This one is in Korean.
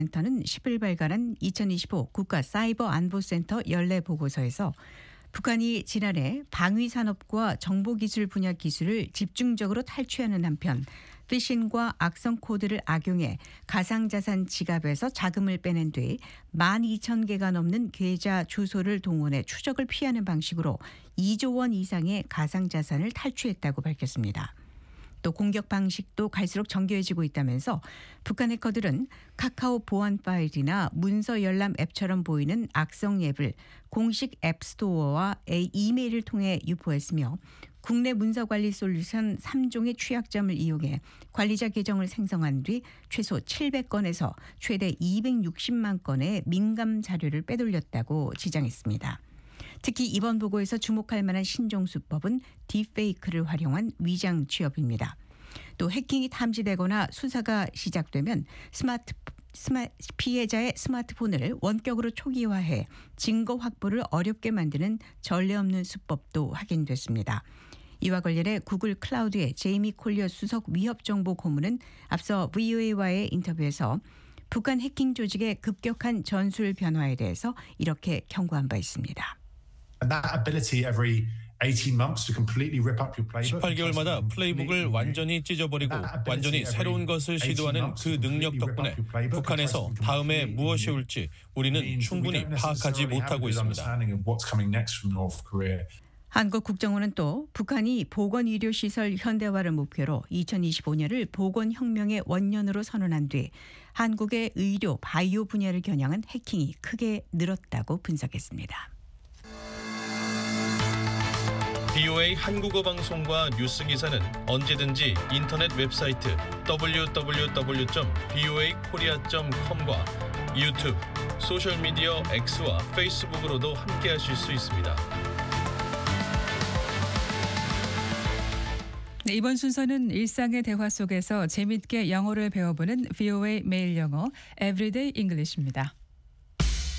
센터는 10일 발간한 2025 국가사이버안보센터 연례보고서에서 북한이 지난해 방위산업과 정보기술 분야 기술을 집중적으로 탈취하는 한편 피싱과 악성 코드를 악용해 가상자산 지갑에서 자금을 빼낸 뒤 12,000개가 넘는 계좌 주소를 동원해 추적을 피하는 방식으로 2조 원 이상의 가상자산을 탈취했다고 밝혔습니다. 또 공격 방식도 갈수록 정교해지고 있다면서 북한 해커들은 카카오 보안 파일이나 문서 열람 앱처럼 보이는 악성 앱을 공식 앱스토어와 이메일을 통해 유포했으며 국내 문서관리 솔루션 3종의 취약점을 이용해 관리자 계정을 생성한 뒤 최소 700건에서 최대 260만 건의 민감 자료를 빼돌렸다고 지장했습니다. 특히 이번 보고에서 주목할 만한 신종수법은 딥페이크를 활용한 위장 취업입니다. 또 해킹이 탐지되거나 수사가 시작되면 피해자의 스마트폰을 원격으로 초기화해 증거 확보를 어렵게 만드는 전례 없는 수법도 확인됐습니다. 이와 관련해 구글 클라우드의 제이미 콜리어 수석 위협정보 고문은 앞서 VOA와의 인터뷰에서 북한 해킹 조직의 급격한 전술 변화에 대해서 이렇게 경고한 바 있습니다. 18개월마다 플레이북을 완전히 찢어버리고 완전히 새로운 것을 시도하는 그 능력 덕분에 북한에서 다음에 무엇이 올지 우리는 충분히 파악하지 못하고 있습니다. 한국 국정원은 또 북한이 보건의료시설 현대화를 목표로 2025년을 보건혁명의 원년으로 선언한 뒤 한국의 의료, 바이오 분야를 겨냥한 해킹이 크게 늘었다고 분석했습니다. VOA 한국어 방송과 뉴스 기사는 언제든지 인터넷 웹사이트 www.voakorea.com과 유튜브, 소셜미디어 X와 페이스북으로도 함께하실 수 있습니다. 네, 이번 순서는 일상의 대화 속에서 재미있게 영어를 배워보는 VOA 매일 영어 Everyday English입니다.